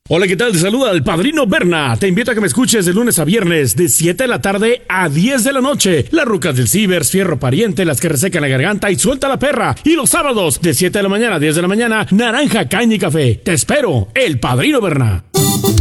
Hola, ¿qué tal? Te saluda el Padrino Berna. Te invito a que me escuches de lunes a viernes, de 7 de la tarde a 10 de la noche. Las rucas del Cibers, Fierro Pariente, las que resecan la garganta y suelta la perra. Y los sábados, de 7 de la mañana a 10 de la mañana, Naranja, Caña y Café. Te espero, el Padrino Berna.